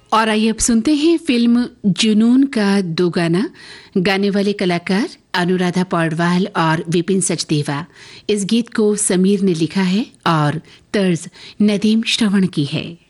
और आइए अब सुनते हैं फिल्म जुनून का दो गाना। गाने वाले कलाकार अनुराधा पौडवाल और विपिन सचदेवा। इस गीत को समीर ने लिखा है और तर्ज नदीम श्रवण की है।